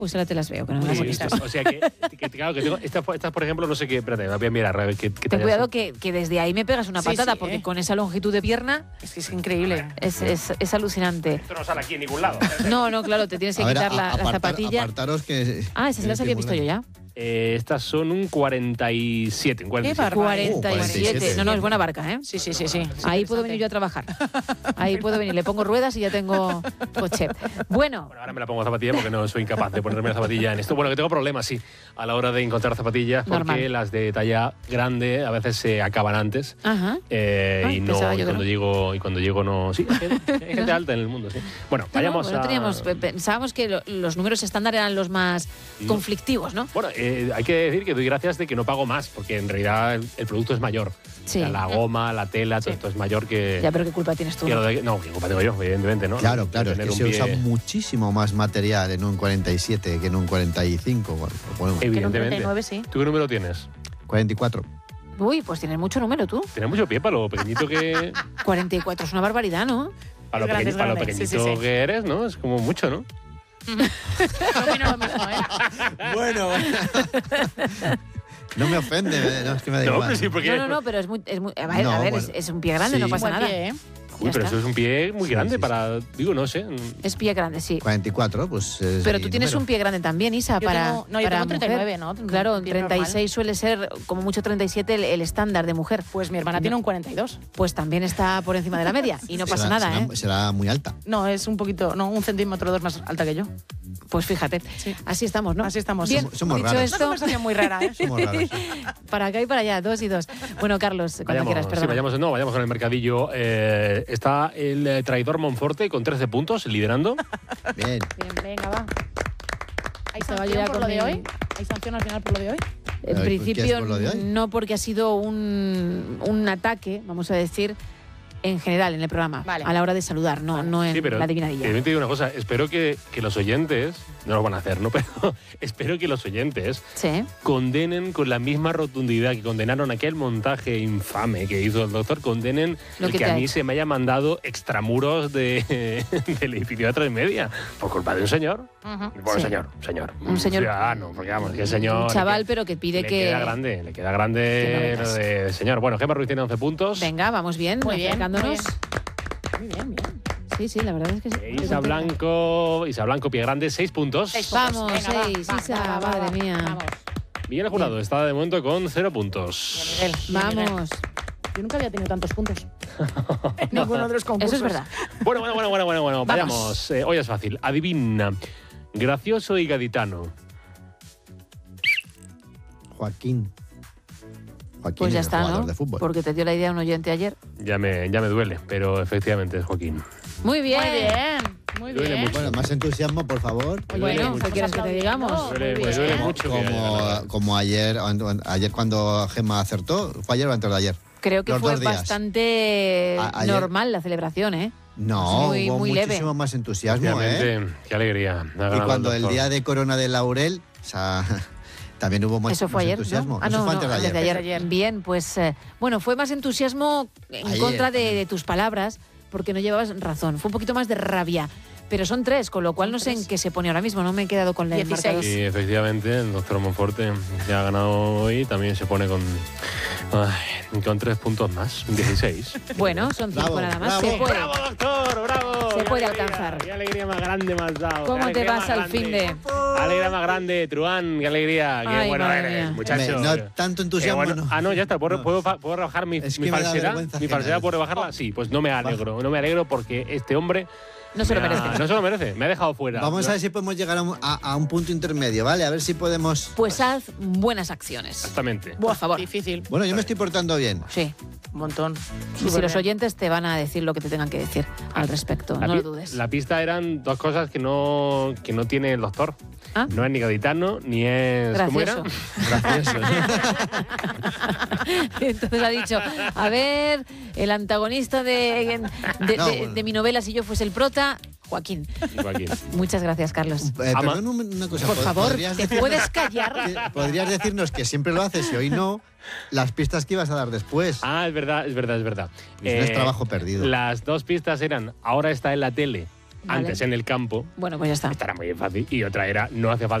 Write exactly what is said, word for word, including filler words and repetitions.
Pues ahora te las veo, que no me las he visto. O sea que, que claro, que tengo, estas, estas, por ejemplo, no sé qué, espérate, voy a mirar, a ver qué, qué Ten cuidado que, que desde ahí me pegas una Sí, patada, sí, porque ¿eh? con esa longitud de pierna Es que es increíble. es, es, es alucinante. Esto no sale aquí en ningún lado. No, no, claro, te tienes que A ver, quitar a- la, la apartar- zapatilla. Apartaros que... Ah, esas se las había visto yo ya. Eh, estas son un cuarenta y siete. Un cuarenta y siete. Qué cuarenta y siete. cuarenta y siete. No, no, es buena barca, ¿eh? Sí, sí, sí, sí. Ahí puedo venir yo a trabajar. Ahí puedo venir. Le pongo ruedas y ya tengo coche. Bueno, Bueno, ahora me la pongo zapatilla porque no soy incapaz de ponerme la zapatilla en esto. Bueno, que tengo problemas, sí, a la hora de encontrar zapatillas, porque Normal. las de talla grande a veces se acaban antes. ajá. eh, Ah, y no pensaba y yo que cuando no. llego y cuando llego no sí, hay gente, hay gente alta en el mundo, sí. Bueno, No, vayamos no, no a teníamos, pe- pensábamos que lo- los números estándar eran los más No. conflictivos, ¿no? Bueno, eh, hay que decir que doy gracias de que no pago más, porque en realidad el, el producto es mayor. Sí. O sea, la goma, la tela, todo Sí. esto es mayor que... Ya, pero ¿qué culpa tienes tú? que lo de- no, qué culpa tengo yo, evidentemente, ¿no? Claro, De claro, es tener que un se pie- usa muchísimo más material en un cuarenta y siete que en un cuarenta y cinco. Bueno, lo ponemos. Que en un Evidentemente. treinta y nueve sí. ¿Tú qué número tienes? cuarenta y cuatro. Uy, pues tienes mucho número tú. Tienes mucho pie para lo pequeñito que... cuarenta y cuatro es una barbaridad, ¿no? Para lo, Es grande, pequeñi- es para lo grande. Sí, pequeñito sí, sí. que eres, ¿no? Es como mucho, ¿no? Yo opino lo mismo, ¿eh? Bueno, no me ofende, eh, no, es que me da No, igual. pero sí, porque... No, no, no, pero es muy... Es muy a ver, No, a ver, bueno. es, es un pie grande, Sí. no pasa Buen nada. pie, ¿eh? Uy, Ya pero está. eso es un pie muy Sí, grande sí, sí. para... Digo, no sé. Es pie grande, sí. cuarenta y cuatro, pues es Pero el tú tienes número. un pie grande también, Isa, Yo para, tengo- no, yo para tengo treinta y nueve, mujer. ¿no? Claro, Un pie treinta y seis normal. suele ser, como mucho treinta y siete, el, el estándar de mujer. Pues mi hermana No. tiene un cuarenta y dos. Pues también está por encima de la media y no pasa Será- nada, será, ¿eh? será muy alta. No, es un poquito, no, un centímetro o dos más alta que yo. Pues fíjate, Sí. así estamos, ¿no? Así estamos. Bien, Somos- somos dicho raros. Una esto, conversación muy rara, ¿eh? Somos raros. para acá y para allá, dos y dos. Bueno, Carlos, cuando Vayamos, quieras, sí, perdón. vayamos, no, vayamos con el mercadillo. Eh, está el eh, traidor Monforte con trece puntos, liderando. Bien. Bien, venga, va. ¿Hay Estaba yo sanción ya por con lo de mi- hoy? ¿Hay sanción al final por lo de hoy? En A ver, ¿qué es principio, por lo de hoy? no, porque ha sido un, un ataque, vamos a decir, en general en el programa, Vale. a la hora de saludar, no, no en Sí, pero la adivinadilla. también te digo una cosa, espero que, que los oyentes, no lo van a hacer, ¿no? Pero espero que los oyentes Sí. condenen con la misma rotundidad que condenaron aquel montaje infame que hizo el doctor, condenen Lo el que que, te a ha mí hecho. se me haya mandado extramuros de, del edificio de tres media por culpa de un señor. Bueno, Sí. señor, señor. Un señor- ciudadano, porque vamos, que señor. Un chaval, le, pero que pide le que... queda grande, le queda que no grande veas. lo de señor. Bueno, Gemma Ruiz tiene once puntos. Venga, vamos bien, Muy bien, acercándonos. muy Muy bien, bien. Sí, sí, la verdad es que sí. Eh, Isa Blanco, Isa Blanco, pie grande, seis puntos. Seis puntos. Vamos, Venga, va, seis, va, Isa, va, va, madre va, mía. Vamos. Miguel Jurado está de momento con cero puntos. Bien, Miguel, bien, Miguel. Vamos. Yo nunca había tenido tantos puntos. En ninguno de los concursos. Eso es verdad. Bueno, bueno, bueno, bueno, bueno, bueno. Vamos. Vayamos. Eh, hoy es fácil. Adivina. Gracioso y gaditano. Joaquín. Joaquín Pues ya es el está, jugador ¿no? de fútbol. Porque te dio la idea un oyente ayer. Ya me, ya me duele, pero efectivamente es Joaquín. Muy bien. Muy bien, muy Duele bien. mucho. Bueno, más entusiasmo, por favor. Me duele Bueno, mucho. ¿qué quieres que te digamos? Muy Me duele- me bien. duele mucho. que haya Como, ganado. como ayer, ayer cuando Gemma acertó, ¿fue ayer o antes de ayer? Creo que Los fue dos días. bastante A- ayer- normal la celebración, ¿eh? No, Muy- hubo muy leve. muchísimo más entusiasmo, ¿eh? Efectivamente, qué alegría. Ha Y ganado cuando el doctor. día de Corona de Laurel, o sea, también hubo más, Eso fue más ayer, entusiasmo. ¿no? Ah, Eso no, fue no, antes de antes ayer. de ayer. Bien, pues, eh, bueno, fue más entusiasmo en Ayer contra de, también. de tus palabras, porque no llevabas razón. Fue un poquito más de rabia. Pero son tres, con lo cual no sé en qué se pone ahora mismo. No me he quedado con la dieciséis. marcador. Sí, efectivamente, el doctor Monforte ya ha ganado hoy. También se pone con, ay, con tres puntos más, dieciséis. Bueno, son cinco Bravo, nada más. bravo. Se puede. ¡Bravo, doctor! ¡Bravo! Se ¡Qué puede alegría! alcanzar. ¡Qué alegría más grande me has dado! ¿Cómo ¡Qué te alegría vas más al grande! fin de...? Alegría más grande, Truán, qué alegría. Qué Ay, bueno madre eres, mía. muchacho. Me- no tanto entusiasmo, Qué bueno. no. Ah, no, ya está. ¿Puedo, No. puedo, puedo rebajar mi, Es mi que me da falsedad? vergüenza ¿Mi ajena falsedad eso. puedo rebajarla? Sí, pues no me alegro. No me alegro porque este hombre... No se lo me ha- merece. No se lo merece. Me ha dejado fuera. Vamos a ver si podemos llegar a un, a- a un punto intermedio, ¿vale? A ver si podemos... Pues haz buenas acciones. Exactamente. Por favor. Difícil. Bueno, yo me estoy portando bien. Sí. Un montón. Y si los oyentes te van a decir lo que te tengan que decir al respecto, La no pi- lo dudes. La pista eran dos cosas que no, que no tiene el doctor. Ah. No es ni gaditano, ni es... ¿Cómo era? Gracioso. Entonces ha dicho, a ver, el antagonista de, de, No, de- bueno. de mi novela, si yo fuese el prota, Joaquín. Joaquín. Muchas gracias, Carlos. Eh, Ama- perdón un- una cosa. Por ¿pod- favor, ¿podrías ¿te decir- puedes callar? que- Podrías decirnos que siempre lo haces y hoy no, las pistas que ibas a dar después. Ah, es verdad, es verdad, es verdad. Pues no es trabajo perdido. Las dos pistas eran, ahora está en la tele Vale. Antes en el campo, Bueno, pues ya está. estará muy fácil. Y otra era, no hace falta